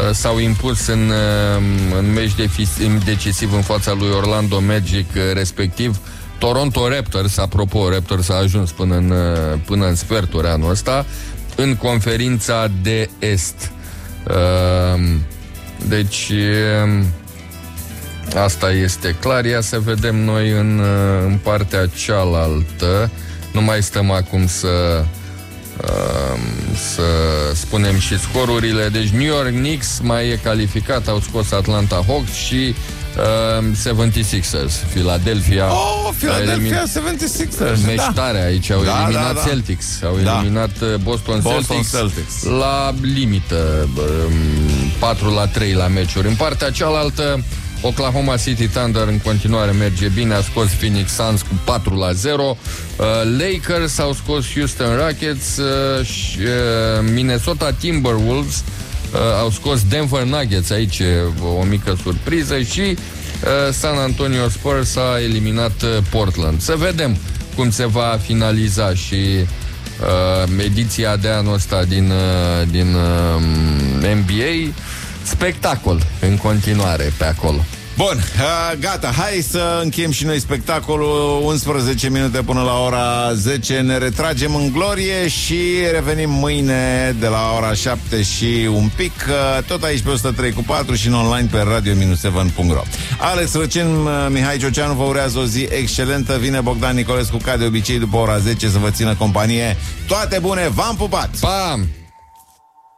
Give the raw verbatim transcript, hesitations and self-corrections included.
s-au impus în, uh, în meci decisiv în fața lui Orlando Magic, uh, respectiv Toronto Raptors. Apropo, Raptors a ajuns până în, uh, până în sferturi anul ăsta în conferința de Est. Uh, deci uh, asta este clar. Ia să vedem noi în, uh, în partea cealaltă. Nu mai stăm acum să uh, să spunem și scorurile. Deci New York Knicks mai e calificat, au scos Atlanta Hawks și uh, șaptezeci și șase ers. Philadelphia Oh, Philadelphia șaptezeci și șase ers. Meci tare aici, au da, eliminat da, da. Celtics. Au da. eliminat Boston, Boston Celtics, Celtics la limită, patru la trei la meciuri. În partea cealaltă, Oklahoma City Thunder în continuare merge bine, a scos Phoenix Suns cu patru la zero. uh, Lakers au scos Houston Rockets uh, și uh, Minnesota Timberwolves uh, au scos Denver Nuggets, aici o mică surpriză, și uh, San Antonio Spurs a eliminat uh, Portland. Să vedem cum se va finaliza și uh, ediția de anul ăsta din, uh, din uh, N B A. Spectacol în continuare pe acolo. Bun, uh, gata, hai să încheiem și noi spectacolul. Unsprezece minute până la ora zece. Ne retragem în glorie și revenim mâine de la ora șapte și un pic, uh, tot aici pe o sută trei cu patru și în online pe radio seven punct ro. Alex Răcen, uh, Mihai Cioceanu vă urează o zi excelentă. Vine Bogdan Nicolescu ca de obicei după ora zece să vă țină companie. Toate bune, v-am pupat! Pam!